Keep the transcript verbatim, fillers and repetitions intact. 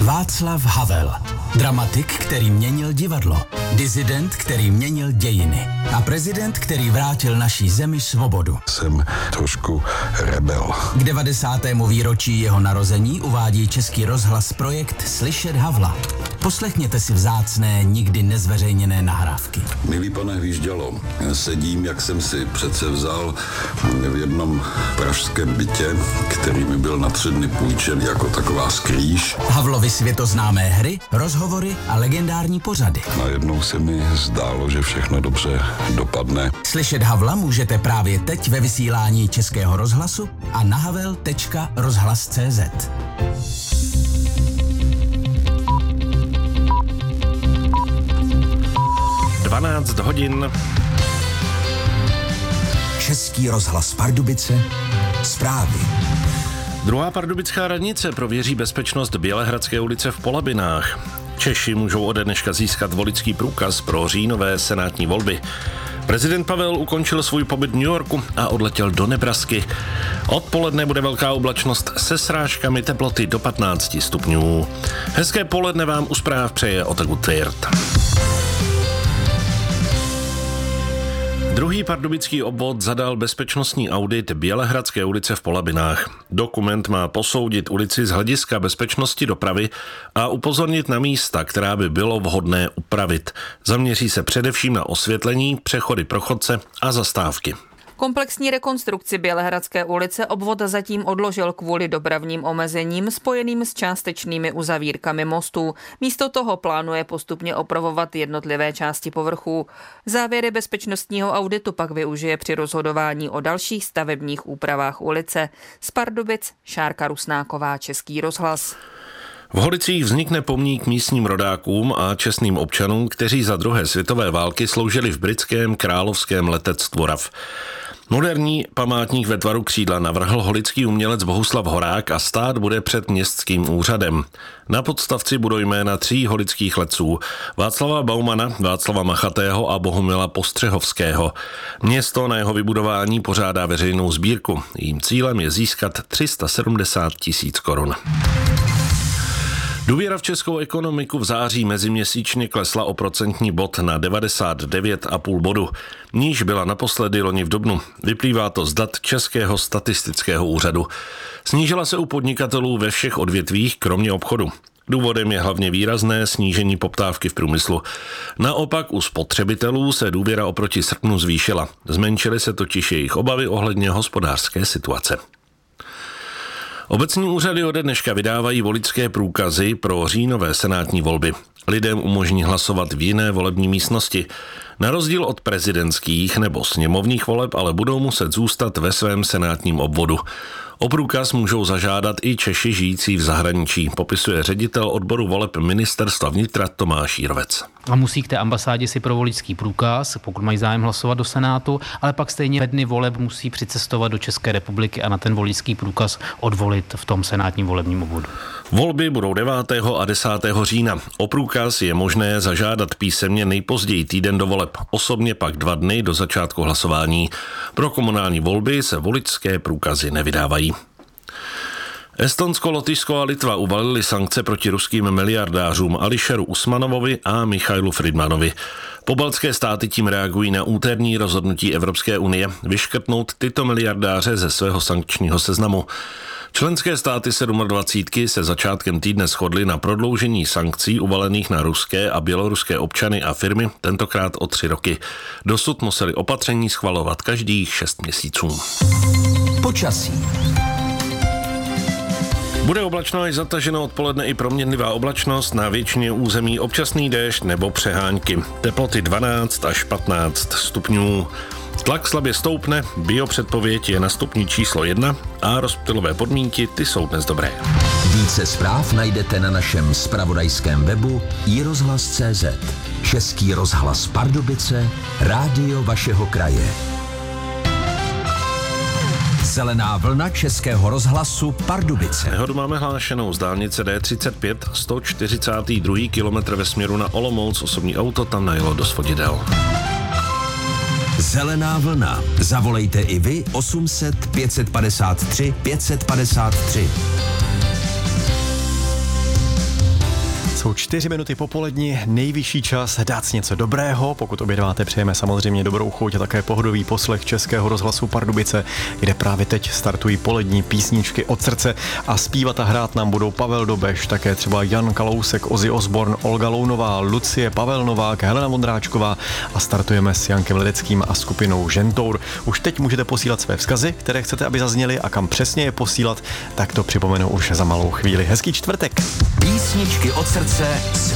Václav Havel. Dramatik, který měnil divadlo. Disident, který měnil dějiny. A prezident, který vrátil naší zemi svobodu. Jsem trošku rebel. K devadesátému výročí jeho narození uvádí Český rozhlas projekt Slyšet Havla. Poslechněte si vzácné, nikdy nezveřejněné nahrávky. Milý pane Hvíždělo, sedím, jak jsem si přece vzal v jednom pražském bytě, který mi byl na tři dny půjčen jako taková skrýž. Havlovy světoznámé hry, rozhovory a legendární pořady. Najednou se mi zdálo, že všechno dobře dopadne. Slyšet Havla můžete právě teď ve vysílání Českého rozhlasu a na havel tečka rozhlas tečka cé zet. dvanáct hodin. Český rozhlas Pardubice. Zprávy. Druhá pardubická radnice prověří bezpečnost Bělehradské ulice v Polabinách. Češi můžou ode dneška získat voličský průkaz pro říjnové senátní volby. Prezident Pavel ukončil svůj pobyt v New Yorku a odletěl do Nebrasky. Odpoledne bude velká oblačnost se srážkami, teploty do patnáct stupňů. Hezké poledne vám u zpráv přeje Otaku Tvirt. Druhý pardubický obvod zadal bezpečnostní audit Bělehradské ulice v Polabinách. Dokument má posoudit ulici z hlediska bezpečnosti dopravy a upozornit na místa, která by bylo vhodné upravit. Zaměří se především na osvětlení, přechody pro chodce a zastávky. Komplexní rekonstrukci Bělehradské ulice obvod zatím odložil kvůli dopravním omezením spojeným s částečnými uzavírkami mostů. Místo toho plánuje postupně opravovat jednotlivé části povrchů. Závěry bezpečnostního auditu pak využije při rozhodování o dalších stavebních úpravách ulice. Z Pardubic Šárka Rusnáková, Český rozhlas. V Holicích vznikne pomník místním rodákům a čestným občanům, kteří za druhé světové války sloužili v britském královském letectvu R A F. Moderní památník ve tvaru křídla navrhl holický umělec Bohuslav Horák a stát bude před městským úřadem. Na podstavci budou jména tří holických letců: Václava Baumana, Václava Machatého a Bohumila Postřehovského. Město na jeho vybudování pořádá veřejnou sbírku. Jím cílem je získat tři sta sedmdesát tisíc korun. Důvěra v českou ekonomiku v září meziměsíčně klesla o procentní bod na devadesát devět celá pět bodu, níž byla naposledy loni v dubnu. Vyplývá to z dat Českého statistického úřadu. Snížila se u podnikatelů ve všech odvětvích, kromě obchodu. Důvodem je hlavně výrazné snížení poptávky v průmyslu. Naopak u spotřebitelů se důvěra oproti srpnu zvýšila. Zmenšily se totiž jejich obavy ohledně hospodářské situace. Obecní úřady ode dneška vydávají voličské průkazy pro říjnové senátní volby. Lidem umožní hlasovat v jiné volební místnosti. Na rozdíl od prezidentských nebo sněmovních voleb ale budou muset zůstat ve svém senátním obvodu. O průkaz můžou zažádat i Češi žijící v zahraničí, popisuje ředitel odboru voleb Ministerstva vnitra Tomáš Jírovec. A musí k té ambasádě si pro voličský průkaz, pokud mají zájem hlasovat do Senátu, ale pak stejně ve dny voleb musí přicestovat do České republiky a na ten voličský průkaz odvolit v tom senátním volebním obvodu. Volby budou devátého a desátého října. O průkaz je možné zažádat písemně nejpozději týden do voleb, osobně pak dva dny do začátku hlasování. Pro komunální volby se voličské průkazy nevydávají. Estonsko, Lotyšsko a Litva uvalili sankce proti ruským miliardářům Ališeru Usmanovovi a Michailu Friedmanovi. Pobaltské státy tím reagují na úterní rozhodnutí Evropské unie vyškrtnout tyto miliardáře ze svého sankčního seznamu. Členské státy sedmadvacítky se začátkem týdne shodly na prodloužení sankcí uvalených na ruské a běloruské občany a firmy, tentokrát o tři roky. Dosud museli opatření schvalovat každých šest měsíců. Počasí. Bude oblačno až zataženo odpoledne i proměnlivá oblačnost, na většině území občasný déšť nebo přehánky. Teploty dvanáct až patnáct stupňů. Tlak slabě stoupne, biopředpověď je na stupni číslo jedna a rozptylové podmínky ty jsou dnes dobré. Více zpráv najdete na našem zpravodajském webu i rozhlas tečka cé zet. Český rozhlas Pardubice, rádio vašeho kraje. Zelená vlna Českého rozhlasu Pardubice. Nehodu máme hlášenou z dálnice D třicet pět, sto čtyřicátý druhý kilometr ve směru na Olomouc. Osobní auto tam najelo do svodidel. Zelená vlna. Zavolejte i vy osm set pět padesát tři pět set padesát tři. Jsou čtyři minuty popolední, nejvyšší čas dát si něco dobrého. Pokud obědváte, přejeme samozřejmě dobrou chuť a také pohodový poslech Českého rozhlasu Pardubice, kde právě teď startují polední písničky od srdce a zpívat a hrát nám budou Pavel Dobeš, také třeba Jan Kalousek, Ozzy Osbourne, Olga Lounová, Lucie, Pavel Novák, Helena Vondráčková a startujeme s Jankem Ledeckým a skupinou Žentour. Už teď můžete posílat své vzkazy, které chcete, aby zazněly, a kam přesně je posílat, tak to připomenu už za malou chvíli. Hezký čtvrtek. Písničky od srdce s